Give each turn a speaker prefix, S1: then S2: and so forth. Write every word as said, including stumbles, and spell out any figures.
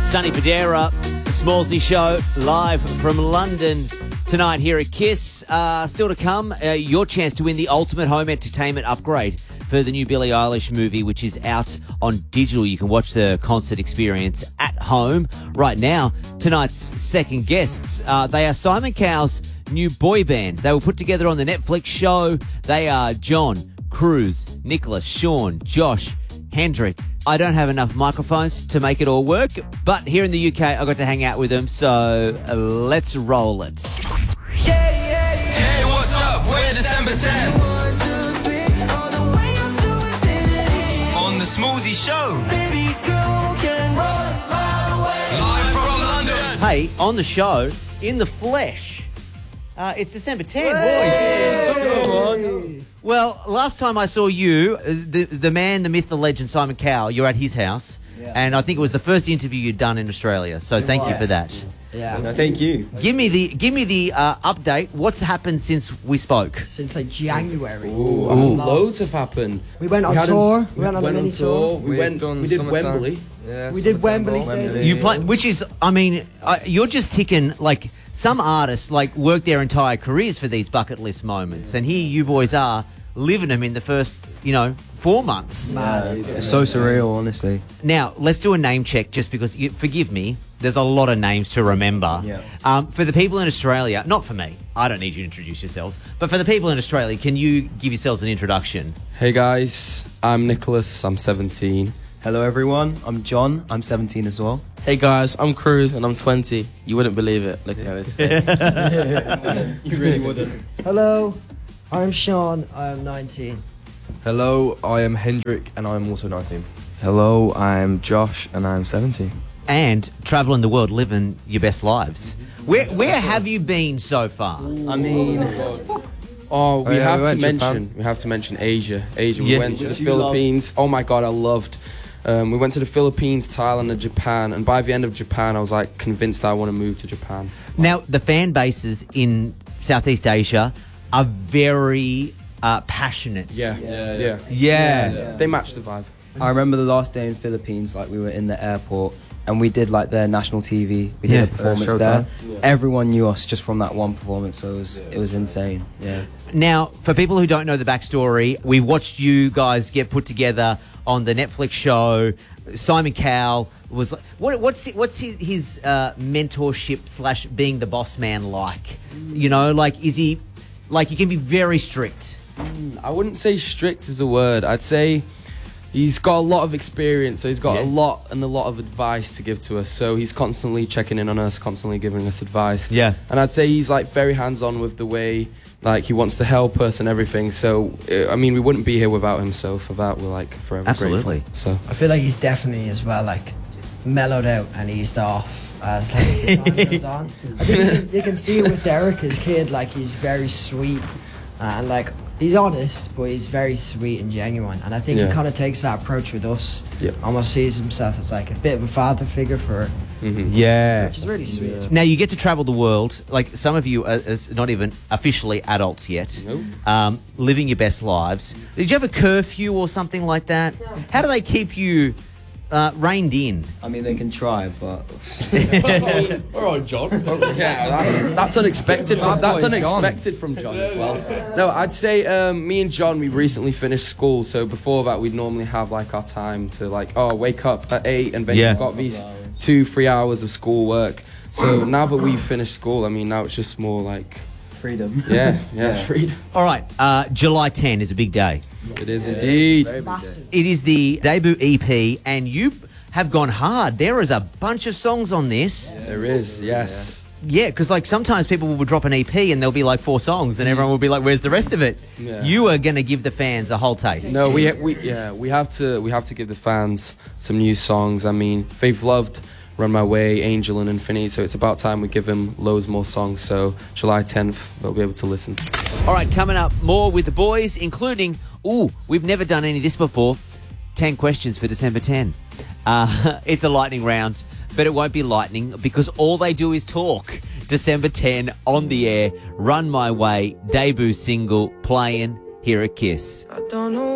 S1: Sonny Fodera, The Smallsy Show, live from London tonight here at KISS. Uh, still to come, uh, your chance to win the ultimate home entertainment upgrade for the new Billie Eilish movie, which is out on digital. You can watch the concert experience at home right now. Tonight's second guests, uh, they are Simon Cowell's new boy band. They were put together on the Netflix show. They are John, Cruz, Nicholas, Sean, Josh, Hendrik. I don't have enough microphones to make it all work, but here in the U K, I got to hang out with them, so uh, let's roll it.
S2: Hey, what's up? We're December tenth. On The Smallsy Show. Live from London.
S1: Hey, on the show, in the flesh, uh, it's December tenth, boys. Well, last time I saw you, uh, the the man, the myth, the legend, Simon Cowell, you're at his house,
S3: Yeah.
S1: and I think it was the first interview you'd done in Australia. So thank you
S3: was.
S1: for that.
S3: Yeah.
S4: No, thank you.
S1: Give me the give me the uh, update. What's happened since we spoke?
S3: Since like January.
S5: Ooh, loads have happened.
S3: We went on
S5: had a-
S3: tour. We went on a mini tour.
S5: We
S4: We've
S5: went.
S4: done
S5: We did
S4: summertime.
S5: Wembley.
S4: Yeah,
S3: We did
S4: summertime
S3: Wembley
S4: ball.
S3: Stadium.
S1: You play, which is, I mean, uh, you're just ticking like some artists like work their entire careers for these bucket list moments, and here you boys are living them in the first, you know, four months.
S3: Mad.
S4: It's so surreal, honestly.
S1: Now, let's do a name check just because, you, forgive me, there's a lot of names to remember.
S4: Yeah.
S1: Um, for the people in Australia, not for me, I don't need you to introduce yourselves, but for the people in Australia, can you give yourselves an introduction?
S5: Hey guys, I'm Nicholas. I'm seventeen.
S4: Hello, everyone. I'm John. I'm seventeen as well.
S6: Hey guys, I'm Cruz and I'm twenty. You wouldn't believe it looking at his face.
S4: You really wouldn't.
S3: Hello, I'm Sean. I'm nineteen.
S7: Hello, I am Hendrik and I'm also nineteen.
S4: Hello, I'm Josh and I'm seventeen.
S1: And travelling the world, living your best lives. Where where have you been so far?
S4: I mean,
S5: Oh, we
S4: Oh, yeah,
S5: have
S4: we
S5: to
S4: went to
S5: mention.
S4: Japan.
S5: We have to mention Asia. Asia. We
S1: Yeah.
S5: went to the
S4: Which you
S5: Philippines. Oh my god, I loved. Um, we went to the Philippines, Thailand, and Japan. And by the end of Japan, I was like convinced that I want to move to Japan.
S1: Now, the fan bases in Southeast Asia are very uh, passionate.
S5: Yeah, yeah, yeah.
S1: Yeah.
S5: They match the vibe.
S4: I remember the last day in Philippines, like we were in the airport and we did like their national T V. We did
S1: Yeah.
S4: a performance
S7: Uh,
S4: there.
S7: Showtime.
S4: Everyone knew us just from that one performance, so it was it was insane. Yeah.
S1: Now, for people who don't know the backstory, we watched you guys get put together on the Netflix show. Simon Cowell was what, what's what's his, his uh, mentorship slash being the boss man like? You know, like is he like he can be very strict?
S5: I wouldn't say strict is a word. I'd say he's got a lot of experience, so he's got
S1: Yeah.
S5: a lot and a lot of advice to give to us. So he's constantly checking in on us, constantly giving us advice.
S1: Yeah.
S5: And I'd say he's like very hands-on with the way like he wants to help us and everything. So uh, I mean, we wouldn't be here without him. So for that, we're like forever
S1: Absolutely.
S5: grateful. So
S3: I feel like he's definitely as well like mellowed out and eased off as like the time goes on. I think you can, you can see it with Derek, his kid. Like he's very sweet and like he's honest, but he's very sweet and genuine. And I think
S5: Yeah.
S3: he kind of takes that approach with us.
S5: Yeah.
S3: Almost sees himself as like a bit of a father figure for,
S5: mhm.
S1: Yeah.
S3: which is really sweet.
S1: Now you get to travel the world. Like some of you are as not even officially adults yet,
S5: Nope.
S1: um, living your best lives. Did you have a curfew or something like that? How do they keep you uh, reined in?
S4: I mean, they can try, but
S7: All right, John.
S5: Yeah, that, that's unexpected. From, that's
S4: boy, John.
S5: unexpected from John as well. No, I'd say um, me and John, we recently finished school, so before that we'd normally have like our time to like, oh, wake up at eight, and then
S1: Yeah.
S5: you've got these two, three hours of school work. So now that we've finished school, I mean, now it's just more like,
S4: freedom.
S5: yeah, yeah, freedom.
S1: All right, uh, July tenth is a big day.
S5: It is indeed.
S3: Massive.
S1: It is the debut E P, and you have gone hard. There is a bunch of songs on this.
S5: There is, yes.
S1: Yeah, because like sometimes people will drop an E P and there'll be like four songs, and everyone will be like, "Where's the rest of it?"
S5: Yeah.
S1: You are going to give the fans a whole taste.
S5: No, we we yeah we have to we have to give the fans some new songs. I mean, they've loved Run My Way, Angel, and Infinity, so it's about time we give them loads more songs. So July tenth, they'll be able to listen.
S1: All right, coming up, more with the boys, including, ooh, we've never done any of this before, ten questions for December tenth. Uh, it's a lightning round, but it won't be lightning because all they do is talk. December tenth, on the air, Run My Way, debut single, playing here at KISS.
S2: I don't know